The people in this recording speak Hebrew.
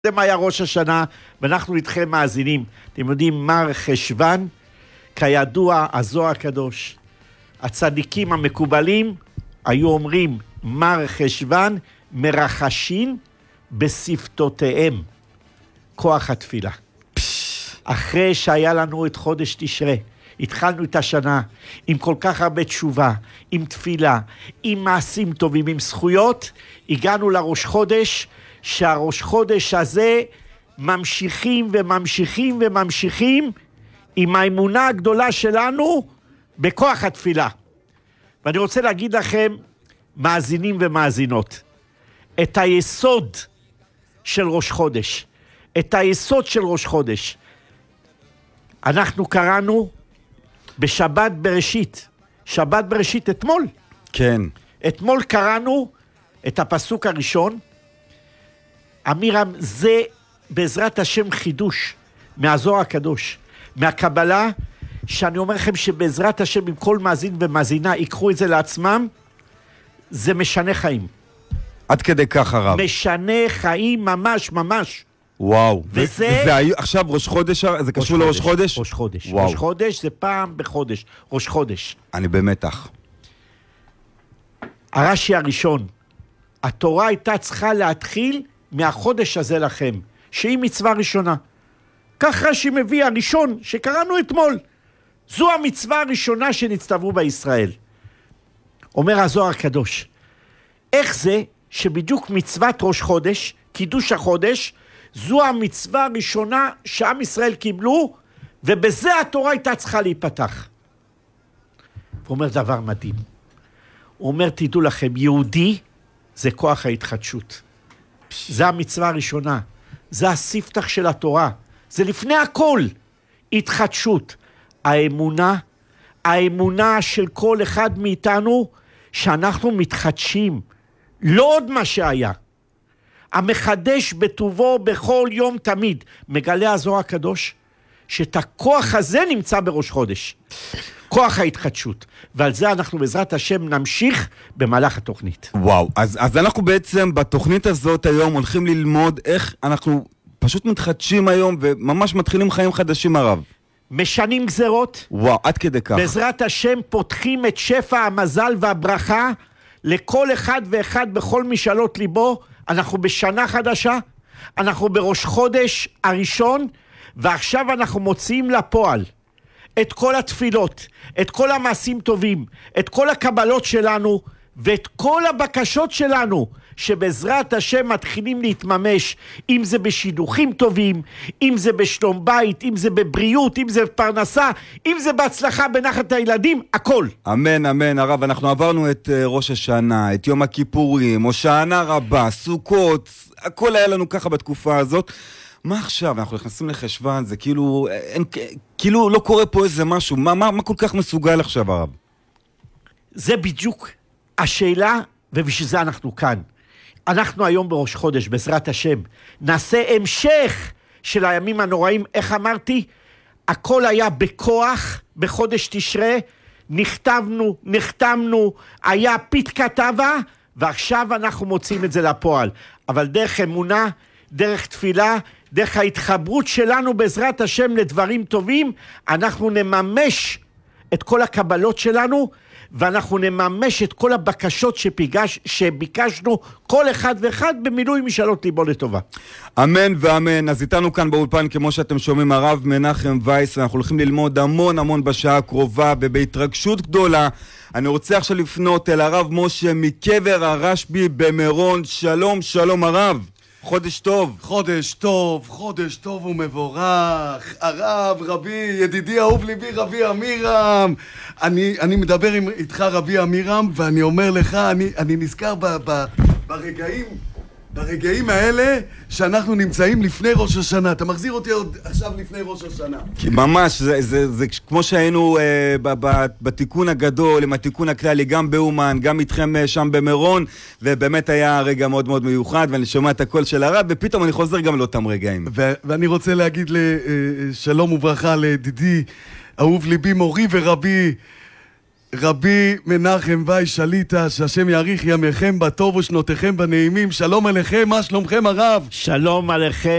זה מה היה ראש השנה, ואנחנו איתכם מאזינים. אתם יודעים, מר חשוון, כידוע, הזוהר הקדוש. הצדיקים המקובלים היו אומרים, מר חשוון, מרחשים בשפתותיהם. כוח התפילה. אחרי שהיה לנו את חודש תשרה, התחלנו את השנה עם כל כך הרבה תשובה, עם תפילה, עם מעשים טובים, עם זכויות, הגענו לראש חודש, שהראש חודש הזה ממשיכים וממשיכים וממשיכים עם האמונה הגדולה שלנו בכוח התפילה. ואני רוצה להגיד לכם, מאזינים ומאזינות, את היסוד של ראש חודש, את היסוד של ראש חודש, אנחנו קראנו בשבת בראשית, שבת בראשית אתמול. כן. אתמול קראנו את הפסוק הראשון, אמירם, זה בעזרת השם חידוש מהזוהר הקדוש, מהקבלה, שאני אומר לכם שבעזרת השם, עם כל מאזין ומאזינה ייקחו את זה לעצמם, זה משנה חיים. עד כדי כך הרב. משנה חיים ממש ממש. וואו. וזה... עכשיו ראש חודש, זה קשור לראש חודש? ראש חודש. וואו. ראש חודש זה פעם בחודש. ראש חודש. אני במתח. הרש"י הראשון, התורה הייתה צריכה להתחיל מהחודש הזה לכם, שהיא מצווה ראשונה. כך רש"י מביא הראשון שקראנו אתמול. זו המצווה הראשונה שנצטוו בישראל. אומר הזוהר הקדוש, איך זה שבדיוק מצוות ראש חודש, קידוש החודש, זו המצווה הראשונה שעם ישראל קיבלו, ובזה התורה הייתה צריכה להיפתח. הוא אומר דבר מדהים. הוא אומר, תדעו לכם, יהודי זה כוח ההתחדשות. זה המצווה הראשונה. זה הספתח של התורה. זה לפני הכל התחדשות. האמונה של כל אחד מאיתנו, שאנחנו מתחדשים. לא עוד מה שהיה. המחדש בטובו בכל יום תמיד. מגלה הזוהר הקדוש, שאת הכוח הזה נמצא בראש חודש. כוח ההתחדשות. ועל זה אנחנו בעזרת השם נמשיך במהלך התוכנית. וואו, אז אנחנו בעצם בתוכנית הזאת היום הולכים ללמוד איך אנחנו פשוט מתחדשים היום וממש מתחילים חיים חדשים הרב. משנים גזרות. וואו, עד כדי כך. בעזרת השם פותחים את שפע המזל והברכה לכל אחד ואחד בכל משאלות ליבו. אנחנו בשנה חדשה, אנחנו בראש חודש הראשון, ועכשיו אנחנו מוציאים לפועל את כל התפילות, את כל המעשים טובים, את כל הקבלות שלנו, ואת כל הבקשות שלנו, שבעזרת השם מתחילים להתממש, אם זה בשידוכים טובים, אם זה בשלום בית, אם זה בבריאות, אם זה בפרנסה, אם זה בהצלחה בנחת הילדים, הכל. אמן, אמן, הרב. אנחנו עברנו את ראש השנה, את יום הכיפורים, הושענא רבה, סוכות, הכל היה לנו ככה בתקופה הזאת. מה עכשיו? אנחנו נכנסים לחשוון, זה כאילו לא קורה פה איזה משהו. מה כל כך מסוגל עכשיו, הרב? זה בדיוק השאלה, ובשביל זה אנחנו כאן. אנחנו היום בראש חודש, בעזרת השם, נעשה המשך של הימים הנוראים. איך אמרתי? הכל היה בכוח, בחודש תשרה, נחתמנו, היה פתקה טבע, ועכשיו אנחנו מוצאים את זה לפועל. אבל דרך אמונה, דרך תפילה, דרך ההתחברות שלנו בעזרת השם לדברים טובים, אנחנו נממש את כל הקבלות שלנו, ואנחנו נממש את כל הבקשות שביקשנו, כל אחד ואחד במילוי משאלות ליבו לטובה. אמן ואמן. אז איתנו כאן באולפן, כמו שאתם שומעים, הרב מנחם וייס, ואנחנו הולכים ללמוד המון בשעה הקרובה, ובהתרגשות גדולה. אני רוצה עכשיו לפנות אל הרב משה מקבר הרשב"י במירון. שלום הרב. חודש טוב. חודש טוב ומבורך. הרב, רבי, ידידי אהוב ליבי, רבי אמירם. אני מדבר איתך רבי אמירם, ואני אומר לך, אני נזכר ברגעים האלה שאנחנו נמצאים לפני ראש השנה. אתה מחזיר אותי עוד עכשיו לפני ראש השנה. ממש, זה כמו שהיינו בתיקון הגדול, עם התיקון הכללי, גם באומן, גם איתכם שם במירון, ובאמת היה רגע מאוד מאוד מיוחד, ואני שומע את הקול של הרב, ופתאום אני חוזר גם לאותם רגעים. ואני רוצה להגיד שלום וברכה לידידי, אהוב ליבי, מורי ורבי, רבי מנחם וייס שליט"א, שהשם יאריך ימיכם בטוב ושנותיכם בנעימים. שלום עליכם, מה שלומכם הרב? שלום עליכם.